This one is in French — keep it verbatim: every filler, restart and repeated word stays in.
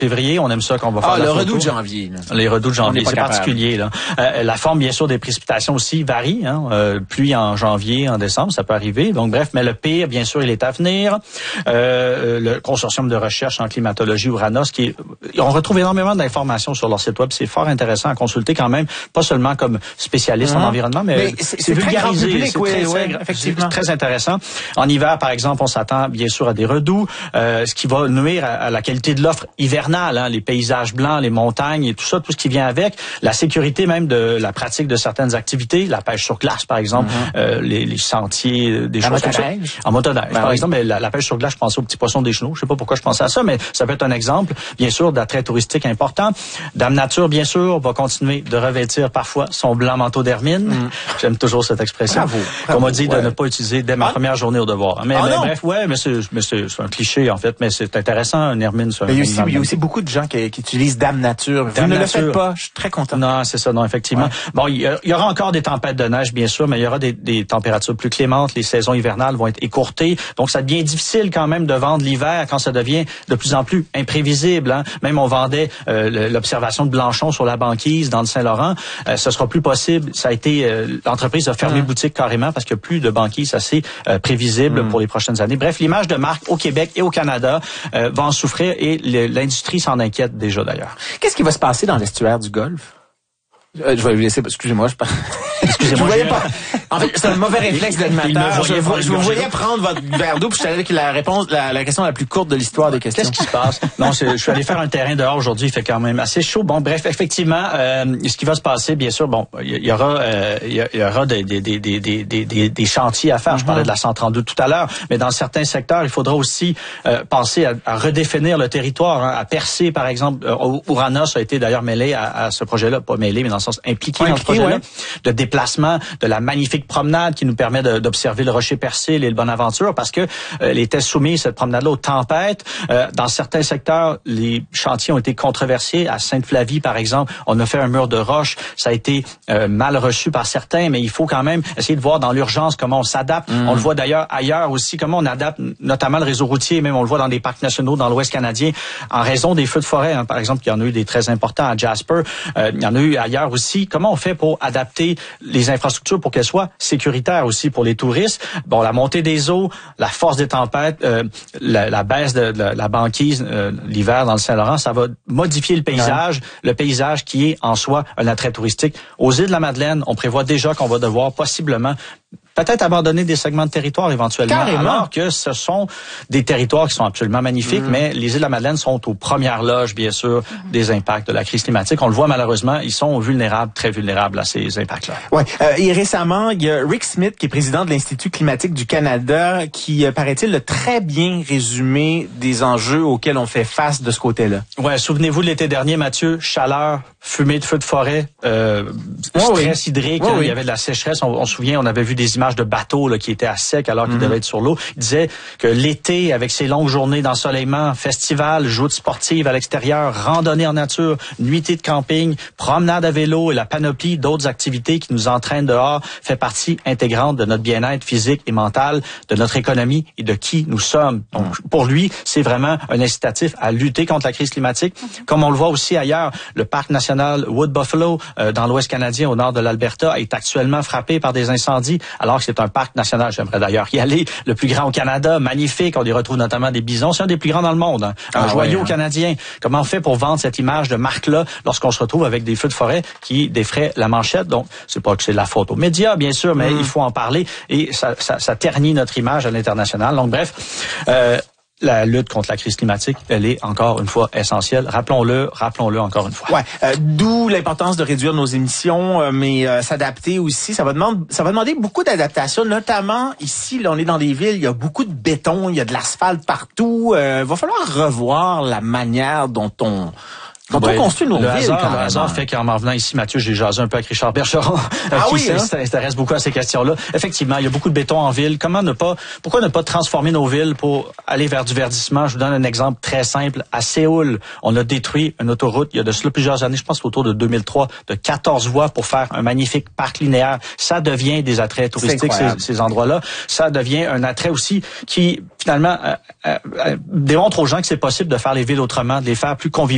février, on aime ça qu'on va faire ah, la le photo. redout de janvier. Là. Les redouts de janvier, c'est capable. particulier. Là. Euh, la forme, bien sûr, des précipitations aussi varie. Hein. Euh, pluie en janvier, en décembre, ça peut arriver. Donc, bref, mais le pire, bien sûr, il est à venir. Euh, le consortium de recherche en climatologie Ouranos, qui est, on retrouve énormément d'informations sur leur site web. C'est fort intéressant à consulter quand même, pas seulement comme spécialiste mmh. en environnement, mais, mais c'est, c'est vulgarisé. Public, c'est oui, très, oui, très, effectivement. C'est très intéressant. En hiver, par exemple, on s'attend bien sûr à des redouts, euh, ce qui va nuire à, à la qualité de l'offre hivernale, hein, les paysages blancs, les montagnes et tout ça, tout ce qui vient avec, la sécurité même de la pratique de certaines activités, la pêche sur glace, par exemple, mmh. euh, les, les sentiers, des la choses comme ça. En motoneige, ben par oui. exemple, la, la pêche sur glace, je pensais aux petits poissons des chenaux. Je sais pas pourquoi je pensais à ça, mais ça peut être un exemple, bien sûr, d'attrait touristique important. Dame Nature, bien sûr, va continuer de revêtir parfois son blanc manteau d'hermine. Mmh. J'aime toujours cette expression. Bravo. bravo qu'on m'a dit ouais. de ne pas utiliser dès ma ah. première journée au devoir. Mais, ah, mais non. bref, ouais, mais c'est, mais c'est, c'est un cliché, en fait, mais c'est intéressant, un hermine. Mais il y a aussi, il y a aussi beaucoup de gens qui, qui utilisent Dame Nature. Vous Dame ne Nature. le faites pas. Je suis très content. Non, c'est ça, non, effectivement. Ouais. Bon, il y, il y aura encore des tempêtes de neige, bien sûr, mais il y aura des, des températures plus clémentes. Les saisons hivernales vont être écourtées. Donc, ça devient difficile quand même de vendre l'hiver quand ça devient de plus en plus imprévisible. Hein. Même on vendait euh, l'observation de Blanchon sur la banquise dans le Saint-Laurent. Euh, ce sera plus possible. Ça a été, euh, l'entreprise a fermé mmh. boutique carrément parce qu'il n'y a plus de banquise assez euh, prévisible mmh. pour les prochaines années. Bref, l'image de marque au Québec et au Canada euh, va en souffrir et le, l'industrie s'en inquiète déjà d'ailleurs. Qu'est-ce qui va se passer dans l'estuaire du Golfe? Euh, je vais lui laisser, excusez-moi, je parle. Excusez-moi. Je voyais pas. En fait, c'est un mauvais réflexe d'animateur. Je, je, je vous voyais prendre votre verre d'eau, puis je savais avec la réponse, la, la question la plus courte de l'histoire des questions. Qu'est-ce qui se passe? Non, je, je suis allé faire un terrain dehors aujourd'hui, il fait quand même assez chaud. Bon, bref, effectivement, euh, ce qui va se passer, bien sûr, bon, il y aura, euh, il y aura des, des, des, des, des, des, des chantiers à faire. Mm-hmm. Je parlais de la cent trente-deux tout à l'heure, mais dans certains secteurs, il faudra aussi euh, penser à, à redéfinir le territoire, hein, à percer, par exemple. Euh, Ouranos a été d'ailleurs mêlé à, à ce projet-là, pas mêlé, mais dans le sens impliqué ouais, dans ce projet-là, ouais. de déplacement, de la magnifique promenade qui nous permet de, d'observer le Rocher Percé, l'île Bonaventure, parce que euh, les était soumis, cette promenade-là, aux tempêtes. Euh, dans certains secteurs, les chantiers ont été controversés. À Sainte-Flavie, par exemple, on a fait un mur de roche. Ça a été euh, mal reçu par certains, mais il faut quand même essayer de voir dans l'urgence comment on s'adapte. Mmh. On le voit d'ailleurs ailleurs aussi, comment on adapte notamment le réseau routier, même on le voit dans des parcs nationaux dans l'Ouest canadien, en raison des feux de forêt. Hein. Par exemple, il y en a eu des très importants à Jasper. Euh, il y en a eu ailleurs aussi. Comment on fait pour adapter les infrastructures pour qu'elles soient sécuritaires aussi pour les touristes? Bon, la montée des eaux, la force des tempêtes, euh, la, la baisse de, de la banquise euh, l'hiver dans le Saint-Laurent, ça va modifier le paysage, ouais. le paysage qui est en soi un attrait touristique. Aux îles de la Madeleine, on prévoit déjà qu'on va devoir possiblement peut-être abandonner des segments de territoire éventuellement, Carrément. alors que ce sont des territoires qui sont absolument magnifiques, mmh. mais les îles de la Madeleine sont aux premières loges, bien sûr, mmh. des impacts de la crise climatique. On le voit malheureusement, ils sont vulnérables, très vulnérables à ces impacts-là. Ouais. Euh, et récemment, il y a Rick Smith, qui est président de l'Institut climatique du Canada, qui, euh, paraît-il, a très bien résumé des enjeux auxquels on fait face de ce côté-là. Ouais, souvenez-vous de l'été dernier, Mathieu, chaleur, fumée de feux de forêt, euh, oh, stress oui. hydrique, oh, il y oui. avait de la sécheresse. On, on se souvient, on avait vu des images de bateaux là, qui étaient à sec alors qu'ils mm-hmm. devaient être sur l'eau. Il disait que l'été, avec ses longues journées d'ensoleillement, festivals, joutes sportives à l'extérieur, randonnées en nature, nuitées de camping, promenades à vélo et la panoplie d'autres activités qui nous entraînent dehors fait partie intégrante de notre bien-être physique et mental, de notre économie et de qui nous sommes. Donc, mm. pour lui, c'est vraiment un incitatif à lutter contre la crise climatique. Mm-hmm. Comme on le voit aussi ailleurs, le parc national Wood Buffalo, euh, dans l'Ouest canadien, au nord de l'Alberta, est actuellement frappé par des incendies, alors que c'est un parc national, j'aimerais d'ailleurs y aller, le plus grand au Canada, magnifique, on y retrouve notamment des bisons, c'est un des plus grands dans le monde, hein. un ah, joyau ouais, hein. canadien. Comment on fait pour vendre cette image de marque-là lorsqu'on se retrouve avec des feux de forêt qui défraient la manchette? Donc, c'est pas que c'est de la faute aux médias, bien sûr, mais mmh. il faut en parler et ça, ça, ça ternit notre image à l'international. Donc, bref, euh, la lutte contre la crise climatique, elle est encore une fois essentielle. Rappelons-le, rappelons-le encore une fois. Ouais, euh, d'où l'importance de réduire nos émissions, euh, mais euh, s'adapter aussi. Ça va demander, ça va demander beaucoup d'adaptation, notamment ici. Là, on est dans des villes, il y a beaucoup de béton, il y a de l'asphalte partout. Il euh, va falloir revoir la manière dont on Quand ouais, on construit nos le villes, hasard, le hasard fait qu'en m'en venant ici, Mathieu, j'ai jasé un peu avec Richard Bergeron, ah qui oui, hein? s'intéresse beaucoup à ces questions-là. Effectivement, il y a beaucoup de béton en ville. Comment ne pas, pourquoi ne pas transformer nos villes pour aller vers du verdissement? Je vous donne un exemple très simple. À Séoul, on a détruit une autoroute il y a de cela plusieurs années, je pense autour de deux mille trois, de quatorze voies pour faire un magnifique parc linéaire. Ça devient des attraits touristiques, ces, ces endroits-là. Ça devient un attrait aussi qui, finalement, euh, euh, démontre aux gens que c'est possible de faire les villes autrement, de les faire plus conviviales.